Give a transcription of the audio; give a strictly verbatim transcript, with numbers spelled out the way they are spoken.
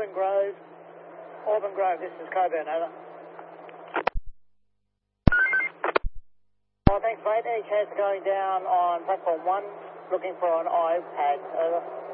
Auburn Grove. Auburn Grove, this is Coburn, over. Oh, thanks, mate. Any chance of going down on platform one, looking for an iPad, over.